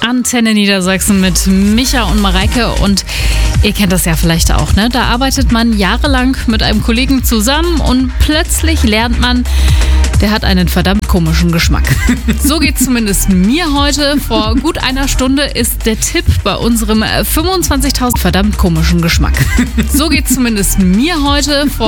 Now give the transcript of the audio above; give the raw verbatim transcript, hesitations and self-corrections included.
Antenne Niedersachsen mit Micha und Mareike und ihr kennt das ja vielleicht auch, ne? Da arbeitet man jahrelang mit einem Kollegen zusammen und plötzlich lernt man, der hat einen verdammt komischen Geschmack. So geht's zumindest mir heute. Vor gut einer Stunde ist der Tipp bei unserem fünfundzwanzigtausend verdammt komischen Geschmack. So geht's zumindest mir heute. Vor